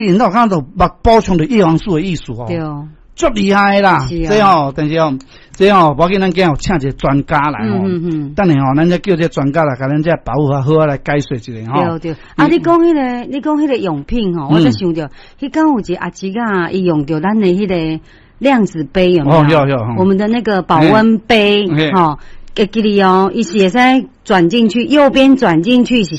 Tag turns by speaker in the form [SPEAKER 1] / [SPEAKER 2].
[SPEAKER 1] 引导看到补充的叶黄素的意思哦，
[SPEAKER 2] 对哦，
[SPEAKER 1] 足厉害啦，
[SPEAKER 2] 是啊
[SPEAKER 1] 这哦，但是哦，这哦，无要紧，咱今日有请一个专家来哦，等下哦，咱再叫这专家来，甲咱这保护好来解说一下
[SPEAKER 2] 对
[SPEAKER 1] 吼。
[SPEAKER 2] 对，你讲迄个用品吼，我才想着，迄刚有一个阿姊啊，伊用着咱的迄个量子杯有没有？
[SPEAKER 1] 有，
[SPEAKER 2] 我们的那个保温杯，哈。给你哦，一是会使转进去，右边转进去是